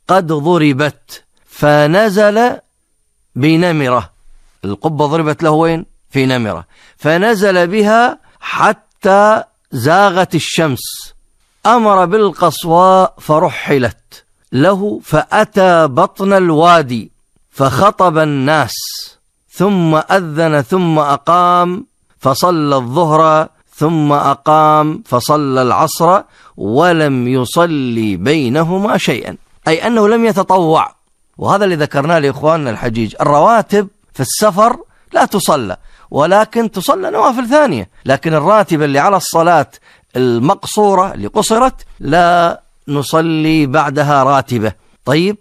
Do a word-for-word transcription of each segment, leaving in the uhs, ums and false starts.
قد ضربت فنزل بنمرة، القبة ضربت له وين؟ في نمرة، فنزل بها حتى زاغت الشمس، أمر بالقصواء فرحلت له، فأتى بطن الوادي فخطب الناس، ثم أذن ثم أقام فصلى الظهر، ثم أقام فصلى العصر، ولم يصلي بينهما شيئا، أي أنه لم يتطوع. وهذا اللي ذكرناه لإخواننا الحجيج، الرواتب في السفر لا تصلى، ولكن تصلى نوافل ثانية، لكن الراتبة اللي على الصلاة المقصورة اللي قصرت لا نصلي بعدها راتبة. طيب،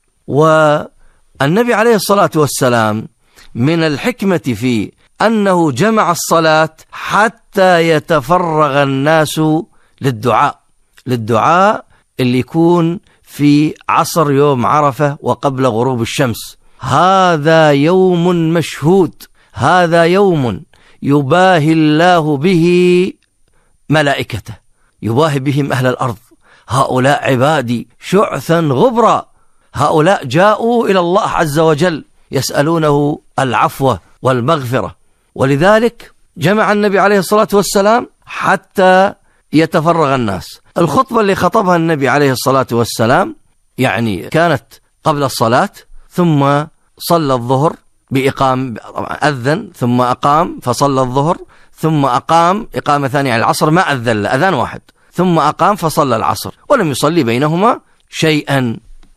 والنبي عليه الصلاة والسلام من الحكمة في أنه جمع الصلاة حتى يتفرغ الناس للدعاء، للدعاء اللي يكون في عصر يوم عرفة وقبل غروب الشمس. هذا يوم مشهود، هذا يوم يباهي الله به ملائكته، يباهي بهم أهل الأرض. هؤلاء عبادي شعثا غبرا، هؤلاء جاءوا إلى الله عز وجل يسألونه العفو والمغفرة، ولذلك جمع النبي عليه الصلاة والسلام حتى يتفرغ الناس. الخطبة اللي خطبها النبي عليه الصلاة والسلام يعني كانت قبل الصلاة، ثم صلى الظهر بإقام، أذن ثم أقام فصلى الظهر، ثم أقام إقامة ثانية على العصر، ما أذن، أذان واحد، ثم أقام فصلى العصر، ولم يصلي بينهما شيئا.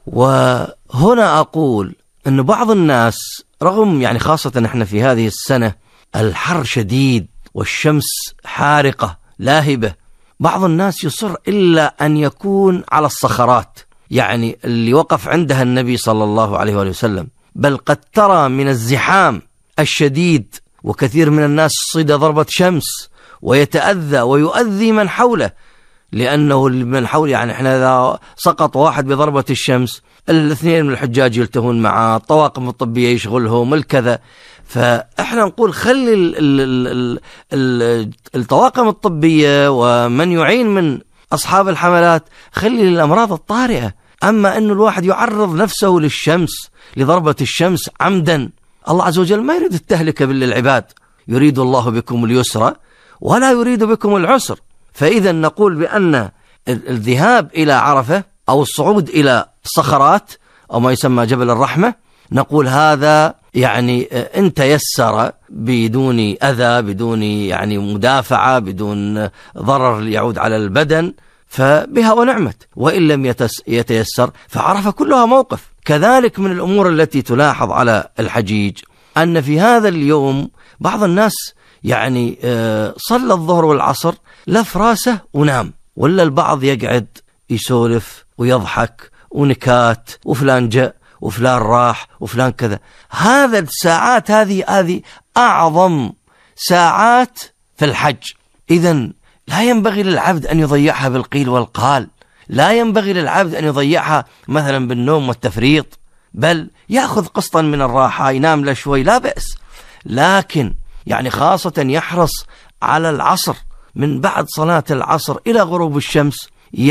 وهنا أقول أن بعض الناس رغم يعني خاصة نحن في هذه السنة الحر شديد والشمس حارقة لاهبة، بعض الناس يصر إلا أن يكون على الصخرات، يعني اللي وقف عندها النبي صلى الله عليه وآله وسلم. بل قد ترى من الزحام الشديد وكثير من الناس صيد ضربة شمس ويتأذى ويؤذي من حوله، لأنه من حوله يعني احنا إذا سقط واحد بضربة الشمس الاثنين من الحجاج يلتهون معه، الطواقم الطبية يشغلهم الكذا. فاحنا نقول خلي ال ال ال ال الطواقم الطبية ومن يعين من أصحاب الحملات خلي للأمراض الطارئة. أما أنه الواحد يعرض نفسه للشمس لضربة الشمس عمدا، الله عز وجل ما يريد التهلكة بالعباد، يريد الله بكم اليسر ولا يريد بكم العسر. فإذا نقول بأن الذهاب إلى عرفة أو الصعود إلى الصخرات أو ما يسمى جبل الرحمة، نقول هذا يعني إن تيسر بدون أذى، بدون يعني مدافعة، بدون ضرر يعود على البدن، فبها ونعمت. وإن لم يتيسر فعرفة كلها موقف. كذلك من الأمور التي تلاحظ على الحجيج أن في هذا اليوم بعض الناس يعني صلى الظهر والعصر لف راسه ونام، ولا البعض يقعد يسولف ويضحك ونكات وفلان جاء وفلان راح وفلان كذا. هذا الساعات هذه هذه أعظم ساعات في الحج. إذن لا ينبغي للعبد أن يضيعها بالقيل والقال، لا ينبغي للعبد أن يضيعها مثلا بالنوم والتفريط، بل يأخذ قسطا من الراحة، ينام له شوي لا بأس، لكن يعني خاصة يحرص على العصر، من بعد صلاة العصر إلى غروب الشمس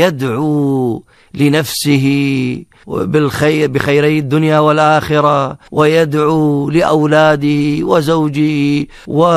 يدعو لنفسه بالخير بخيري الدنيا والآخرة، ويدعو لأولاده وزوجه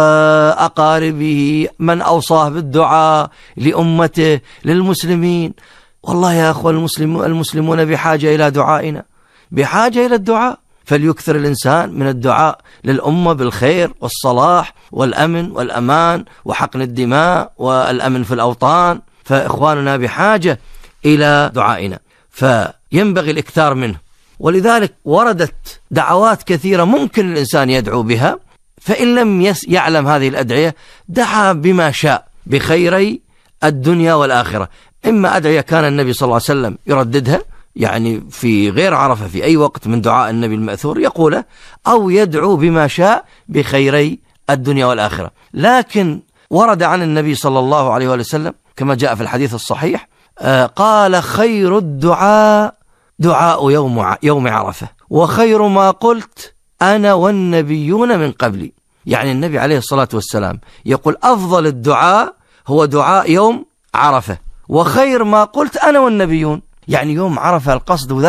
وأقاربه، من أوصاه بالدعاء لأمته للمسلمين. والله يا أخوة المسلمون المسلمون بحاجة إلى دعائنا، بحاجة إلى الدعاء، فليكثر الإنسان من الدعاء للأمة بالخير والصلاح والأمن والأمان وحقن الدماء والأمن في الأوطان. فإخواننا بحاجة إلى دعائنا، فينبغي الإكثار منه. ولذلك وردت دعوات كثيرة ممكن الإنسان يدعو بها، فإن لم يعلم هذه الأدعية دعا بما شاء بخيري الدنيا والآخرة. إما أدعية كان النبي صلى الله عليه وسلم يرددها يعني في غير عرفة في أي وقت من دعاء النبي المأثور يقوله، أو يدعو بما شاء بخيري الدنيا والآخرة. لكن ورد عن النبي صلى الله عليه وسلم كما جاء في الحديث الصحيح قال: خير الدعاء دعاء يوم يوم عرفة، وخير ما قلت أنا والنبيون من قبلي. يعني النبي عليه الصلاة والسلام يقول أفضل الدعاء هو دعاء يوم عرفة، وخير ما قلت أنا والنبيون. يعني يوم عرفة القصد